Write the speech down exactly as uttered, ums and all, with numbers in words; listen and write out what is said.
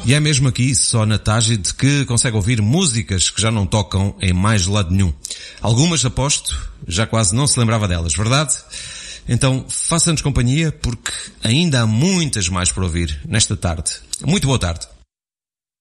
E é mesmo aqui, só na Tágide, que consegue ouvir músicas que já não tocam em mais lado nenhum. Algumas, aposto, já quase não se lembrava delas, verdade? Então, faça-nos companhia, porque ainda há muitas mais para ouvir nesta tarde. Muito boa tarde.